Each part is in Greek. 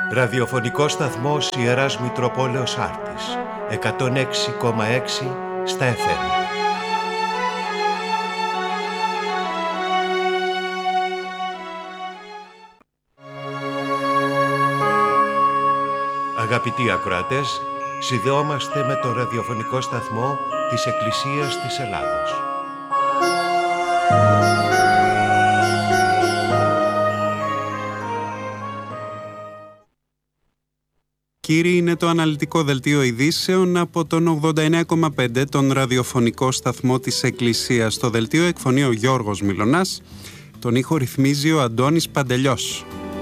Ραδιοφωνικός σταθμός Ιεράς Μητροπόλεως Άρτης, 106,6 στα FM. Αγαπητοί ακροατές, συνδεόμαστε με το ραδιοφωνικό σταθμό της Εκκλησίας της Ελλάδος. Κύριοι, είναι το αναλυτικό δελτίο ειδήσεων από τον 89,5, τον ραδιοφωνικό σταθμό της Εκκλησίας. Στο δελτίο εκφωνεί ο Γιώργος Μιλωνάς, τον ήχο ρυθμίζει ο Αντώνης Παντελιός.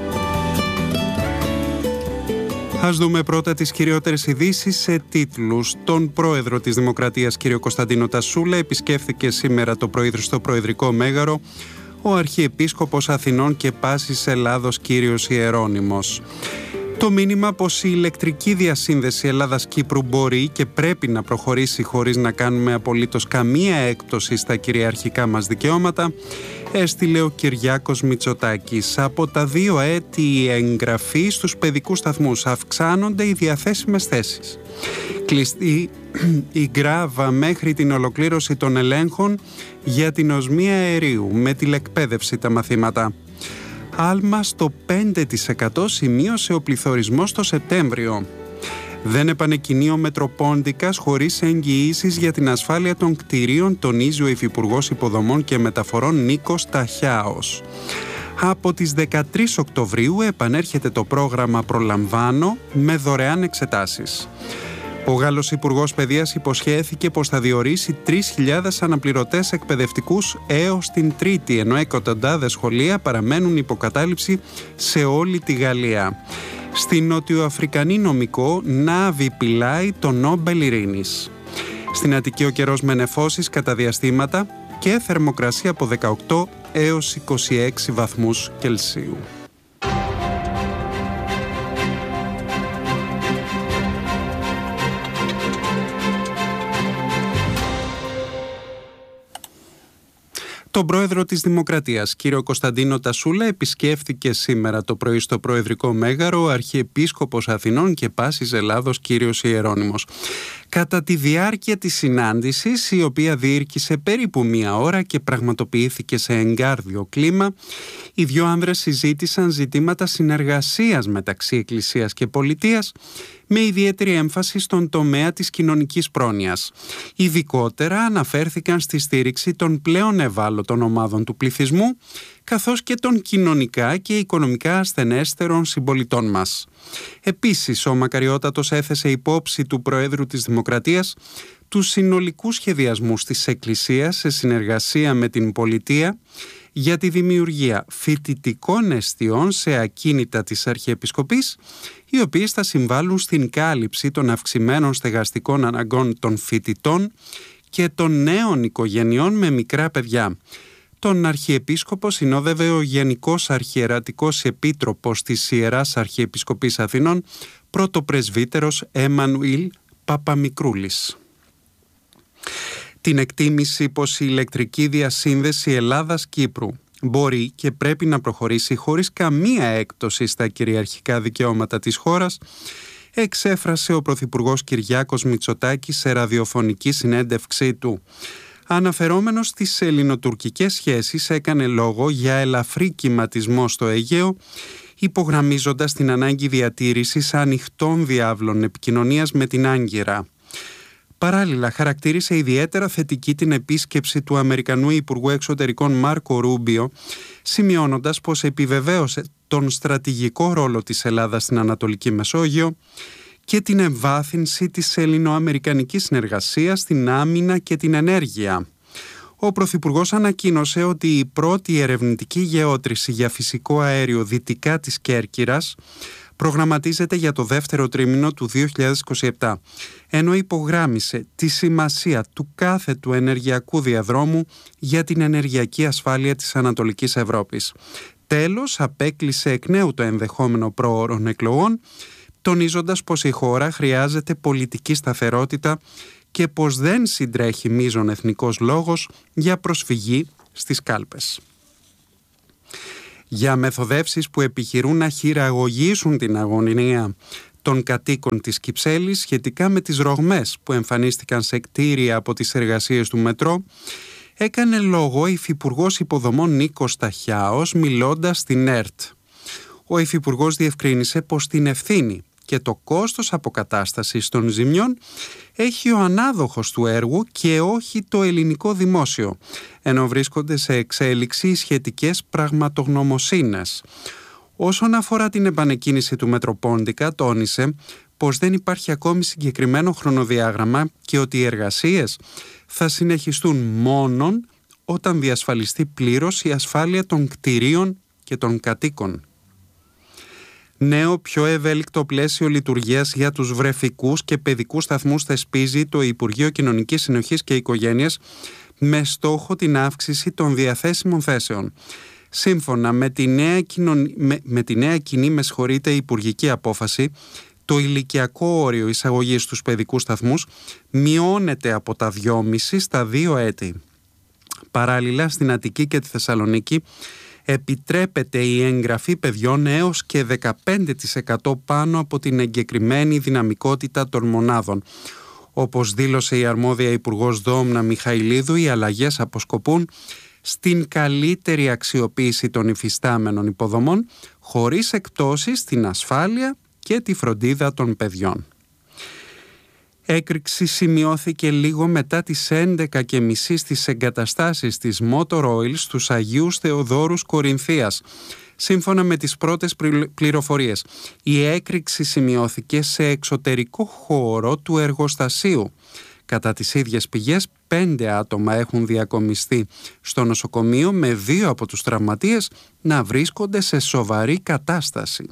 Ας δούμε πρώτα τις κυριότερες ειδήσεις σε τίτλους. Τον πρόεδρο της Δημοκρατίας, κύριο Κωνσταντίνο Τασούλα, επισκέφθηκε σήμερα το πρωί στο Προεδρικό Μέγαρο ο Αρχιεπίσκοπος Αθηνών και Πάσης Ελλάδος, κύριος Ιερώνυμος. Το μήνυμα πως η ηλεκτρική διασύνδεση Ελλάδας-Κύπρου μπορεί και πρέπει να προχωρήσει χωρίς να κάνουμε απολύτως καμία έκπτωση στα κυριαρχικά μας δικαιώματα έστειλε ο Κυριάκος Μητσοτάκης. Από τα 2 έτη η εγγραφή στους παιδικούς σταθμούς, αυξάνονται οι διαθέσιμες θέσεις. Κλειστή η γκράβα μέχρι την ολοκλήρωση των ελέγχων για την οσμία αερίου, με τηλεκπαίδευση τα μαθήματα. Άλμα στο 5% σημείωσε ο πληθωρισμός το Σεπτέμβριο. Δεν επανεκκινεί ο Μετροπόντικας χωρίς εγγυήσεις για την ασφάλεια των κτηρίων, τονίζει ο Υφυπουργός Υποδομών και Μεταφορών Νίκος Ταχιάος. Από τις 13 Οκτωβρίου επανέρχεται το πρόγραμμα Προλαμβάνω με δωρεάν εξετάσεις. Ο Γάλλος Υπουργός Παιδείας υποσχέθηκε πως θα διορίσει 3.000 αναπληρωτές εκπαιδευτικούς έως την Τρίτη, ενώ εκατοντάδες σχολεία παραμένουν υποκατάληψη σε όλη τη Γαλλία. Στην νοτιοαφρικανή νομικό Νάβη Πιλάι το Νόμπελ Ειρήνης. Στην Αττική ο καιρός με νεφώσεις κατά διαστήματα και θερμοκρασία από 18 έως 26 βαθμούς Κελσίου. Τον πρόεδρο της Δημοκρατίας, κύριο Κωνσταντίνο Τασούλα, επισκέφθηκε σήμερα το πρωί στο Προεδρικό Μέγαρο ο Αρχιεπίσκοπος Αθηνών και Πάσης Ελλάδος, κύριος Ιερώνυμος. Κατά τη διάρκεια της συνάντησης, η οποία διήρκησε περίπου 1 ώρα και πραγματοποιήθηκε σε εγκάρδιο κλίμα, οι 2 άνδρες συζήτησαν ζητήματα συνεργασίας μεταξύ Εκκλησίας και Πολιτείας, με ιδιαίτερη έμφαση στον τομέα της κοινωνικής πρόνοιας. Ειδικότερα αναφέρθηκαν στη στήριξη των πλέον ευάλωτων ομάδων του πληθυσμού, καθώς και των κοινωνικά και οικονομικά ασθενέστερων συμπολιτών μας. Επίσης, ο Μακαριότατος έθεσε υπόψη του Προέδρου της Δημοκρατίας τους συνολικούς σχεδιασμούς της Εκκλησίας σε συνεργασία με την Πολιτεία για τη δημιουργία φοιτητικών εστιών σε ακίνητα της Αρχιεπισκοπής, οι οποίες θα συμβάλλουν στην κάλυψη των αυξημένων στεγαστικών αναγκών των φοιτητών και των νέων οικογενειών με μικρά παιδιά. Τον Αρχιεπίσκοπο συνόδευε ο Γενικός Αρχιερατικός Επίτροπος της Ιεράς Αρχιεπισκοπής Αθηνών, πρωτοπρεσβύτερος Εμμανουήλ Παπαμικρούλης. Την εκτίμηση πως η ηλεκτρική διασύνδεση Ελλάδας-Κύπρου μπορεί και πρέπει να προχωρήσει χωρίς καμία έκπτωση στα κυριαρχικά δικαιώματα της χώρας, εξέφρασε ο Πρωθυπουργός Κυριάκος Μητσοτάκης σε ραδιοφωνική συνέντευξή του. Αναφερόμενος στις ελληνοτουρκικές σχέσεις, έκανε λόγο για ελαφρύ κυματισμό στο Αιγαίο, υπογραμμίζοντας την ανάγκη διατήρησης ανοιχτών διάβλων επικοινωνίας με την Άγκυρα. Παράλληλα, χαρακτήρισε ιδιαίτερα θετική την επίσκεψη του Αμερικανού Υπουργού Εξωτερικών Μάρκο Ρούμπιο, σημειώνοντας πως επιβεβαίωσε τον στρατηγικό ρόλο της Ελλάδας στην Ανατολική Μεσόγειο και την εμβάθυνση της ελληνοαμερικανικής συνεργασίας στην άμυνα και την ενέργεια. Ο Πρωθυπουργός ανακοίνωσε ότι η πρώτη ερευνητική γεώτρηση για φυσικό αέριο δυτικά της Κέρκυρας προγραμματίζεται για το δεύτερο τρίμηνο του 2027, ενώ υπογράμμισε τη σημασία του κάθετου ενεργειακού διαδρόμου για την ενεργειακή ασφάλεια της Ανατολικής Ευρώπης. Τέλος, απέκλεισε εκ νέου το ενδεχόμενο προώρων εκλογών, τονίζοντας πως η χώρα χρειάζεται πολιτική σταθερότητα και πως δεν συντρέχει μείζον εθνικός λόγος για προσφυγή στις κάλπες. για μεθοδεύσεις που επιχειρούν να χειραγωγήσουν την αγωνία των κατοίκων της Κυψέλης σχετικά με τις ρογμές που εμφανίστηκαν σε κτίρια από τις εργασίες του μετρό, έκανε λόγο υφυπουργός υποδομών Νίκος Ταχιάος μιλώντας στην ΕΡΤ. Ο υφυπουργός διευκρίνησε πως την ευθύνη και το κόστος αποκατάστασης των ζημιών έχει ο ανάδοχος του έργου και όχι το ελληνικό δημόσιο, ενώ βρίσκονται σε εξέλιξη σχετικές πραγματογνωμοσύνες. Όσον αφορά την επανεκκίνηση του Μετροπόντικα, τόνισε πως δεν υπάρχει ακόμη συγκεκριμένο χρονοδιάγραμμα και ότι οι εργασίες θα συνεχιστούν μόνον όταν διασφαλιστεί πλήρως η ασφάλεια των κτηρίων και των κατοίκων. Νέο πιο ευέλικτο πλαίσιο λειτουργίας για τους βρεφικούς και παιδικούς σταθμούς θεσπίζει το Υπουργείο Κοινωνικής Συνοχής και Οικογένειας με στόχο την αύξηση των διαθέσιμων θέσεων. Σύμφωνα με τη νέα κοινή υπουργική απόφαση, το ηλικιακό όριο εισαγωγής στους παιδικούς σταθμούς μειώνεται από τα 2,5 στα 2 έτη. Παράλληλα, στην Αττική και τη Θεσσαλονίκη επιτρέπεται η εγγραφή παιδιών έως και 15% πάνω από την εγκεκριμένη δυναμικότητα των μονάδων. Όπως δήλωσε η αρμόδια Υπουργός Δόμνα Μιχαηλίδου, οι αλλαγές αποσκοπούν στην καλύτερη αξιοποίηση των υφιστάμενων υποδομών, χωρίς εκπτώσεις στην ασφάλεια και τη φροντίδα των παιδιών. Έκρηξη σημειώθηκε λίγο μετά τις 11:30 στις εγκαταστάσεις της Motor Oil στους Αγίους Θεοδόρους Κορινθίας. Σύμφωνα με τις πρώτες πληροφορίες, η έκρηξη σημειώθηκε σε εξωτερικό χώρο του εργοστασίου. Κατά τις ίδιες πηγές, 5 άτομα έχουν διακομιστεί στο νοσοκομείο, με 2 από τους τραυματίες να βρίσκονται σε σοβαρή κατάσταση.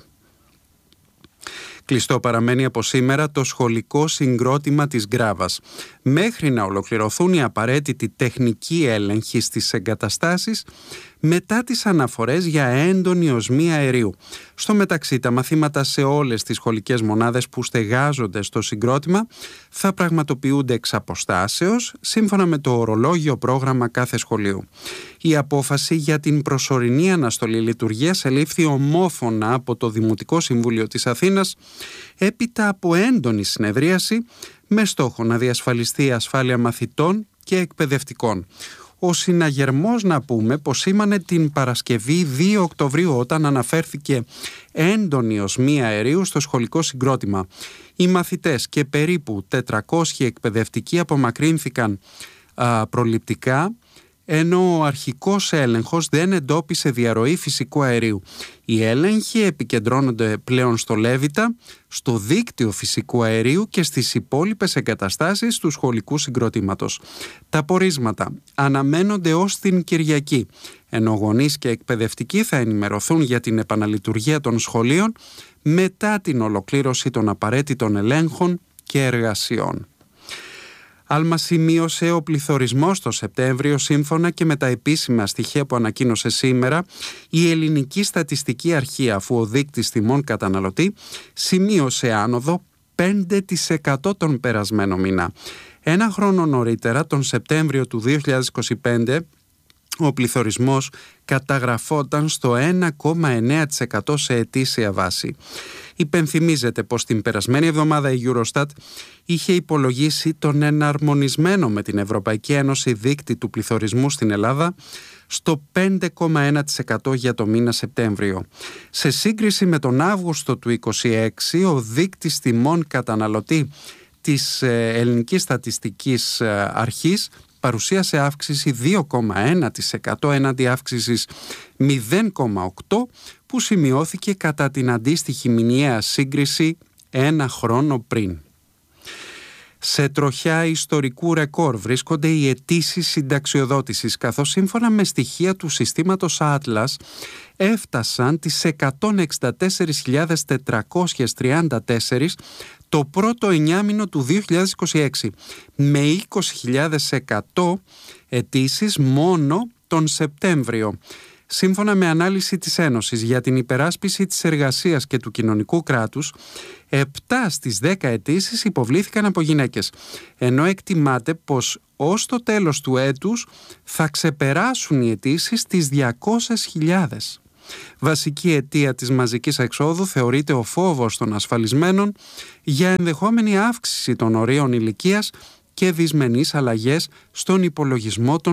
Κλειστό παραμένει από σήμερα το σχολικό συγκρότημα της Γκράβας. Μέχρι να ολοκληρωθούν οι απαραίτητοι τεχνικοί έλεγχοι στις εγκαταστάσεις, μετά τις αναφορές για έντονη οσμή αερίου. Στο μεταξύ, τα μαθήματα σε όλες τις σχολικές μονάδες που στεγάζονται στο συγκρότημα θα πραγματοποιούνται εξ αποστάσεως, σύμφωνα με το ορολόγιο πρόγραμμα κάθε σχολείου. Η απόφαση για την προσωρινή αναστολή λειτουργίας ελήφθη ομόφωνα από το Δημοτικό Συμβούλιο της Αθήνας, έπειτα από έντονη συνεδρίαση με στόχο να διασφαλιστεί η ασφάλεια μαθητών και εκπαιδευτικών. Ο συναγερμός, να πούμε, πως σήμανε την Παρασκευή 2 Οκτωβρίου όταν αναφέρθηκε έντονη οσμή αερίου στο σχολικό συγκρότημα. Οι μαθητές και περίπου 400 εκπαιδευτικοί απομακρύνθηκαν προληπτικά, ενώ ο αρχικός έλεγχος δεν εντόπισε διαρροή φυσικού αερίου. Οι έλεγχοι επικεντρώνονται πλέον στο Λέβητα, στο δίκτυο φυσικού αερίου και στις υπόλοιπες εγκαταστάσεις του σχολικού συγκροτήματος. Τα πορίσματα αναμένονται ως την Κυριακή, ενώ γονείς και εκπαιδευτικοί θα ενημερωθούν για την επαναλειτουργία των σχολείων μετά την ολοκλήρωση των απαραίτητων ελέγχων και εργασιών. Άλμα σημείωσε ο πληθωρισμός το Σεπτέμβριο, σύμφωνα και με τα επίσημα στοιχεία που ανακοίνωσε σήμερα η Ελληνική Στατιστική Αρχή, αφού ο δείκτης τιμών καταναλωτή σημείωσε άνοδο 5% τον περασμένο μήνα. Ένα χρόνο νωρίτερα, τον Σεπτέμβριο του 2025, ο πληθωρισμός καταγραφόταν στο 1,9% σε ετήσια βάση. Υπενθυμίζεται πως την περασμένη εβδομάδα η Eurostat είχε υπολογίσει τον εναρμονισμένο με την Ευρωπαϊκή Ένωση δείκτη του πληθωρισμού στην Ελλάδα στο 5,1% για το μήνα Σεπτέμβριο. Σε σύγκριση με τον Αύγουστο του 2026, ο δείκτης τιμών καταναλωτή της Ελληνικής Στατιστικής Αρχής παρουσίασε αύξηση 2,1% έναντι αύξησης 0,8% που σημειώθηκε κατά την αντίστοιχη μηνιαία σύγκριση ένα χρόνο πριν. Σε τροχιά ιστορικού ρεκόρ βρίσκονται οι αιτήσεις συνταξιοδότησης, καθώς σύμφωνα με στοιχεία του συστήματος Atlas έφτασαν τις 164.434 το πρώτο εννιάμηνο του 2026, με 20.100 αιτήσεις μόνο τον Σεπτέμβριο. Σύμφωνα με ανάλυση της Ένωσης για την υπεράσπιση της εργασίας και του κοινωνικού κράτους, 7 στις 10 αιτήσεις υποβλήθηκαν από γυναίκες, ενώ εκτιμάται πως ως το τέλος του έτους θα ξεπεράσουν οι αιτήσεις τις 200.000. Βασική αιτία της μαζικής εξόδου θεωρείται ο φόβος των ασφαλισμένων για ενδεχόμενη αύξηση των ορίων ηλικίας και δυσμενείς αλλαγές στον υπολογισμό των